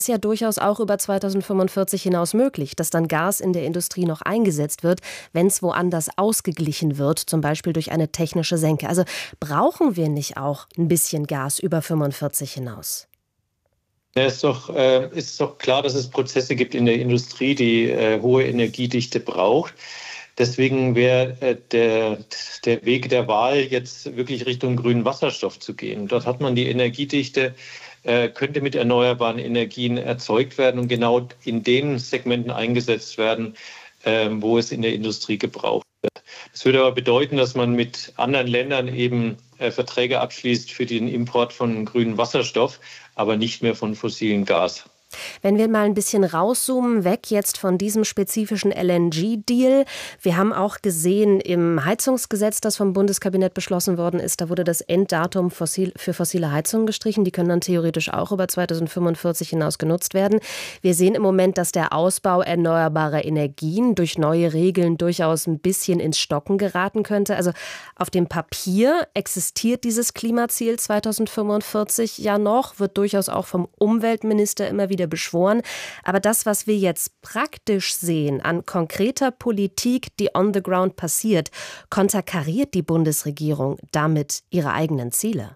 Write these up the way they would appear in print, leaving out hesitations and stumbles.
ist ja durchaus auch über 2045 hinaus möglich, dass dann Gas in der Industrie noch eingesetzt wird, wenn es woanders ausgeglichen wird, zum Beispiel durch eine technische Senke. Also brauchen wir nicht auch ein bisschen Gas über 45 hinaus? Ja, ist doch klar, dass es Prozesse gibt in der Industrie, die hohe Energiedichte braucht. Deswegen wäre der Weg der Wahl jetzt wirklich Richtung grünen Wasserstoff zu gehen. Dort hat man die Energiedichte, könnte mit erneuerbaren Energien erzeugt werden und genau in den Segmenten eingesetzt werden, wo es in der Industrie gebraucht wird. Das würde aber bedeuten, dass man mit anderen Ländern eben Verträge abschließt für den Import von grünem Wasserstoff, aber nicht mehr von fossilem Gas. Wenn wir mal ein bisschen rauszoomen, weg jetzt von diesem spezifischen LNG-Deal. Wir haben auch gesehen im Heizungsgesetz, das vom Bundeskabinett beschlossen worden ist, da wurde das Enddatum für fossile Heizungen gestrichen. Die können dann theoretisch auch über 2045 hinaus genutzt werden. Wir sehen im Moment, dass der Ausbau erneuerbarer Energien durch neue Regeln durchaus ein bisschen ins Stocken geraten könnte. Also auf dem Papier existiert dieses Klimaziel 2045 ja noch, wird durchaus auch vom Umweltminister immer wieder beschworen. Aber das, was wir jetzt praktisch sehen an konkreter Politik, die on the ground passiert, konterkariert die Bundesregierung damit ihre eigenen Ziele.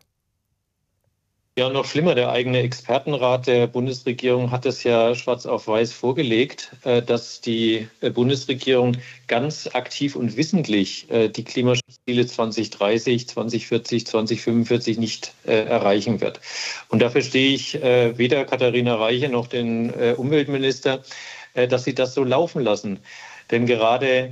Ja, noch schlimmer, der eigene Expertenrat der Bundesregierung hat es ja schwarz auf weiß vorgelegt, dass die Bundesregierung ganz aktiv und wissentlich die Klimaschutzziele 2030, 2040, 2045 nicht erreichen wird. Und dafür stehe ich weder Katharina Reiche noch den Umweltminister, dass sie das so laufen lassen. Denn gerade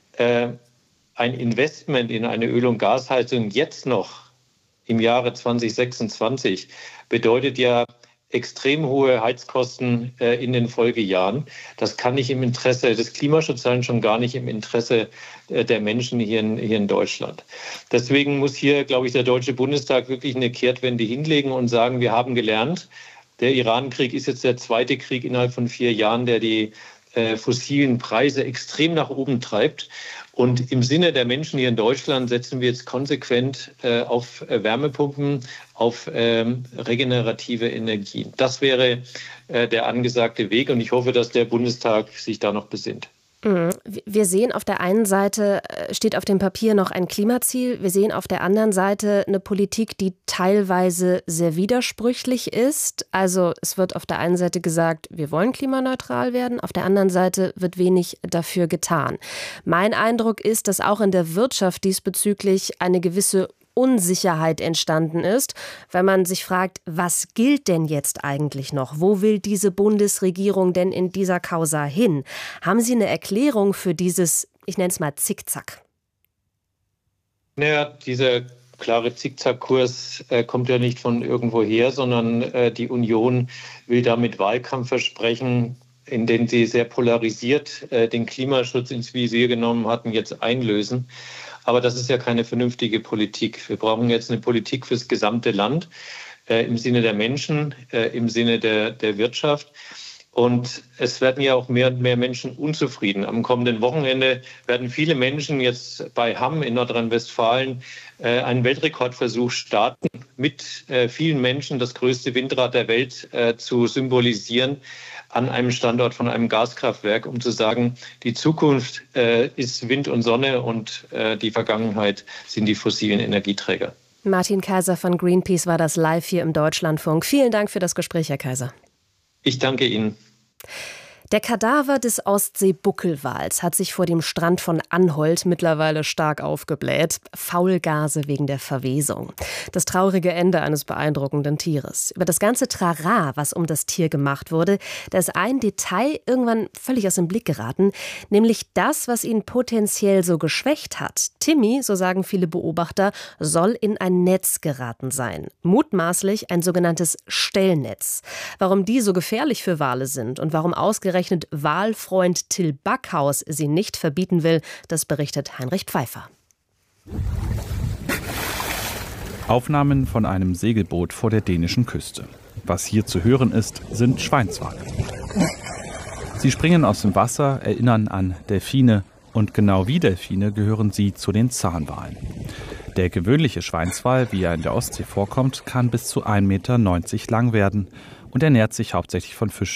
ein Investment in eine Öl- und Gasheizung jetzt noch im Jahre 2026 bedeutet ja extrem hohe Heizkosten in den Folgejahren. Das kann nicht im Interesse des Klimaschutzes sein, schon gar nicht im Interesse der Menschen hier in Deutschland. Deswegen muss hier, glaube ich, der Deutsche Bundestag wirklich eine Kehrtwende hinlegen und sagen, wir haben gelernt, der Iran-Krieg ist jetzt der zweite Krieg innerhalb von 4 Jahren, der die fossilen Preise extrem nach oben treibt. Und im Sinne der Menschen hier in Deutschland setzen wir jetzt konsequent auf Wärmepumpen, auf regenerative Energien. Das wäre der angesagte Weg und ich hoffe, dass der Bundestag sich da noch besinnt. Wir sehen auf der einen Seite, steht auf dem Papier noch ein Klimaziel. Wir sehen auf der anderen Seite eine Politik, die teilweise sehr widersprüchlich ist. Also es wird auf der einen Seite gesagt, wir wollen klimaneutral werden. Auf der anderen Seite wird wenig dafür getan. Mein Eindruck ist, dass auch in der Wirtschaft diesbezüglich eine gewisse Unsicherheit entstanden ist, weil man sich fragt, was gilt denn jetzt eigentlich noch? Wo will diese Bundesregierung denn in dieser Causa hin? Haben Sie eine Erklärung für dieses, ich nenne es mal Zickzack? Naja, dieser klare Zickzackkurs kommt ja nicht von irgendwo her, sondern die Union will damit Wahlkampfversprechen, in denen sie sehr polarisiert den Klimaschutz ins Visier genommen hatten, jetzt einlösen. Aber das ist ja keine vernünftige Politik. Wir brauchen jetzt eine Politik fürs gesamte Land, im Sinne der Menschen, im Sinne der Wirtschaft. Und es werden ja auch mehr und mehr Menschen unzufrieden. Am kommenden Wochenende werden viele Menschen jetzt bei Hamm in Nordrhein-Westfalen einen Weltrekordversuch starten, mit vielen Menschen das größte Windrad der Welt zu symbolisieren an einem Standort von einem Gaskraftwerk, um zu sagen, die Zukunft ist Wind und Sonne und die Vergangenheit sind die fossilen Energieträger. Martin Kaiser von Greenpeace war das live hier im Deutschlandfunk. Vielen Dank für das Gespräch, Herr Kaiser. Ich danke Ihnen. Der Kadaver des Ostsee-Buckelwals hat sich vor dem Strand von Anholt mittlerweile stark aufgebläht. Faulgase wegen der Verwesung. Das traurige Ende eines beeindruckenden Tieres. Über das ganze Trara, was um das Tier gemacht wurde, da ist ein Detail irgendwann völlig aus dem Blick geraten, nämlich das, was ihn potenziell so geschwächt hat. Timmy, so sagen viele Beobachter, soll in ein Netz geraten sein. Mutmaßlich ein sogenanntes Stellnetz. Warum die so gefährlich für Wale sind und warum ausgerechnet Walfreund Till Backhaus sie nicht verbieten will, das berichtet Heinrich Pfeiffer. Aufnahmen von einem Segelboot vor der dänischen Küste. Was hier zu hören ist, sind Schweinswale. Sie springen aus dem Wasser, erinnern an Delfine und genau wie Delfine gehören sie zu den Zahnwalen. Der gewöhnliche Schweinswal, wie er in der Ostsee vorkommt, kann bis zu 1,90 Meter lang werden und ernährt sich hauptsächlich von Fischen